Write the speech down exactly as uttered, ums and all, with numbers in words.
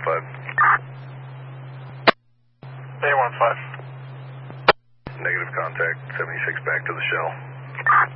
five. Bay one five. Negative contact, seventy-six back to the shell.